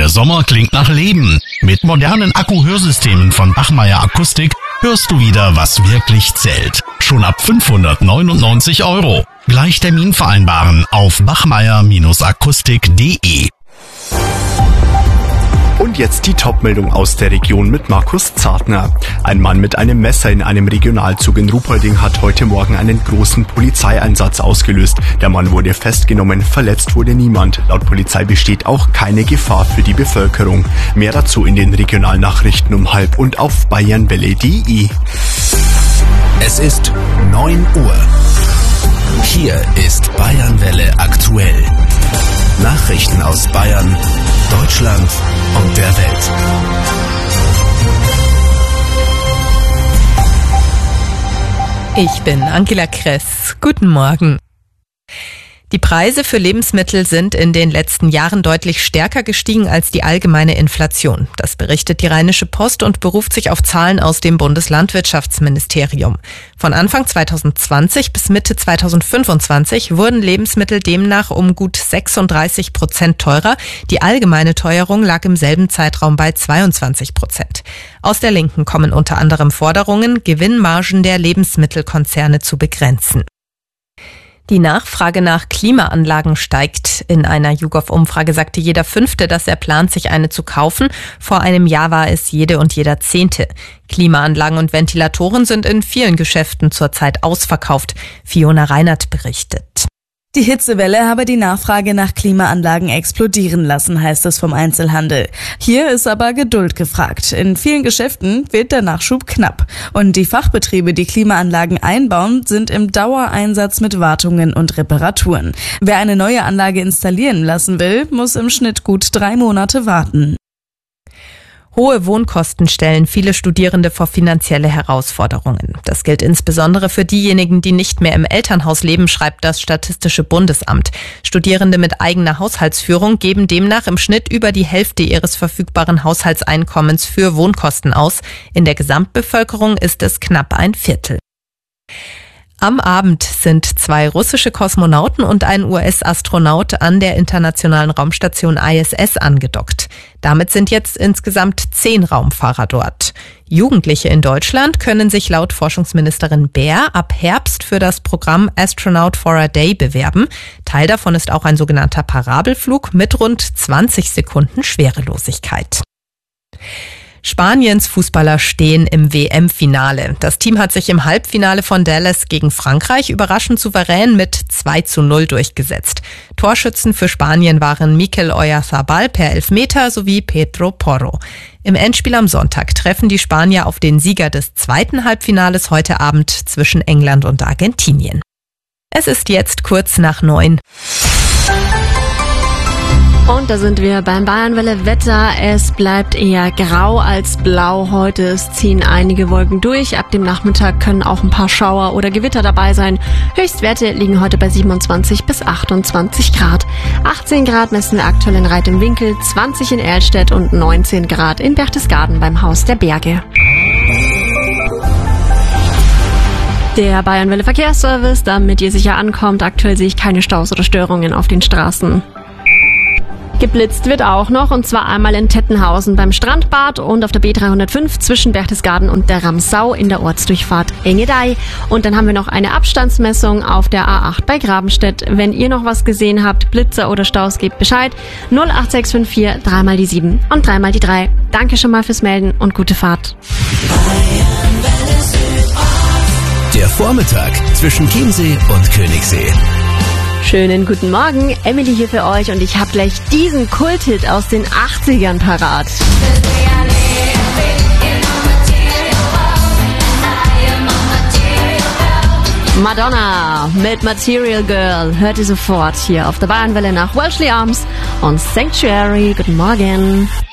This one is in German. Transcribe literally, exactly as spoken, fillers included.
Sommer klingt nach Leben. Mit modernen Akku-Hörsystemen von Bachmeier Akustik hörst du wieder, was wirklich zählt. Schon ab fünfhundertneunundneunzig Euro. Gleich Termin vereinbaren auf bachmeier Akustik punkt de. Und jetzt die Top-Meldung aus der Region mit Markus Zartner. Ein Mann mit einem Messer in einem Regionalzug in Ruhpolding hat heute Morgen einen großen Polizeieinsatz ausgelöst. Der Mann wurde festgenommen, verletzt wurde niemand. Laut Polizei besteht auch keine Gefahr für die Bevölkerung. Mehr dazu in den Regionalnachrichten um halb und auf bayernwelle punkt de. Es ist neun Uhr. Hier ist Bayernwelle aktuell. Nachrichten aus Bayern, Deutschland und der Welt. Ich bin Angela Kress. Guten Morgen. Die Preise für Lebensmittel sind in den letzten Jahren deutlich stärker gestiegen als die allgemeine Inflation. Das berichtet die Rheinische Post und beruft sich auf Zahlen aus dem Bundeslandwirtschaftsministerium. Von Anfang zweitausendzwanzig bis Mitte zweitausendfünfundzwanzig wurden Lebensmittel demnach um gut sechsunddreißig Prozent teurer. Die allgemeine Teuerung lag im selben Zeitraum bei zweiundzwanzig Prozent. Aus der Linken kommen unter anderem Forderungen, Gewinnmargen der Lebensmittelkonzerne zu begrenzen. Die Nachfrage nach Klimaanlagen steigt. In einer YouGov-Umfrage sagte jeder Fünfte, dass er plant, sich eine zu kaufen. Vor einem Jahr war es jede und jeder Zehnte. Klimaanlagen und Ventilatoren sind in vielen Geschäften zurzeit ausverkauft. Fiona Reinert berichtet. Die Hitzewelle habe die Nachfrage nach Klimaanlagen explodieren lassen, heißt es vom Einzelhandel. Hier ist aber Geduld gefragt. In vielen Geschäften wird der Nachschub knapp. Und die Fachbetriebe, die Klimaanlagen einbauen, sind im Dauereinsatz mit Wartungen und Reparaturen. Wer eine neue Anlage installieren lassen will, muss im Schnitt gut drei Monate warten. Hohe Wohnkosten stellen viele Studierende vor finanzielle Herausforderungen. Das gilt insbesondere für diejenigen, die nicht mehr im Elternhaus leben, schreibt das Statistische Bundesamt. Studierende mit eigener Haushaltsführung geben demnach im Schnitt über die Hälfte ihres verfügbaren Haushaltseinkommens für Wohnkosten aus. In der Gesamtbevölkerung ist es knapp ein Viertel. Am Abend sind zwei russische Kosmonauten und ein U S-Astronaut an der internationalen Raumstation I S S angedockt. Damit sind jetzt insgesamt zehn Raumfahrer dort. Jugendliche in Deutschland können sich laut Forschungsministerin Baer ab Herbst für das Programm Astronaut for a Day bewerben. Teil davon ist auch ein sogenannter Parabelflug mit rund zwanzig Sekunden Schwerelosigkeit. Spaniens Fußballer stehen im W M-Finale. Das Team hat sich im Halbfinale von Dallas gegen Frankreich überraschend souverän mit zwei zu null durchgesetzt. Torschützen für Spanien waren Mikel Oyarzabal per Elfmeter sowie Pedro Porro. Im Endspiel am Sonntag treffen die Spanier auf den Sieger des zweiten Halbfinales heute Abend zwischen England und Argentinien. Es ist jetzt kurz nach neun. Und da sind wir beim Bayernwelle Wetter. Es bleibt eher grau als blau heute. Es ziehen einige Wolken durch. Ab dem Nachmittag können auch ein paar Schauer oder Gewitter dabei sein. Höchstwerte liegen heute bei siebenundzwanzig bis achtundzwanzig Grad. achtzehn Grad messen wir aktuell in Reit im Winkel, zwanzig in Erlstedt und neunzehn Grad in Berchtesgaden beim Haus der Berge. Der Bayernwelle Verkehrsservice, damit ihr sicher ankommt. Aktuell sehe ich keine Staus oder Störungen auf den Straßen. Geblitzt wird auch noch, und zwar einmal in Tettenhausen beim Strandbad und auf der B dreihundertfünf zwischen Berchtesgaden und der Ramsau in der Ortsdurchfahrt Engedei. Und dann haben wir noch eine Abstandsmessung auf der A acht bei Grabenstedt. Wenn ihr noch was gesehen habt, Blitzer oder Staus, gebt Bescheid. null acht sechs fünf vier, dreimal die sieben und dreimal die drei. Danke schon mal fürs Melden und gute Fahrt. Der Vormittag zwischen Chiemsee und Königssee. Schönen guten Morgen, Emily hier für euch, und ich habe gleich diesen Kulthit aus den achtzigern parat. Madonna mit Material Girl hört ihr sofort hier auf der Bayernwelle nach Wellesley Arms und Sanctuary. Guten Morgen.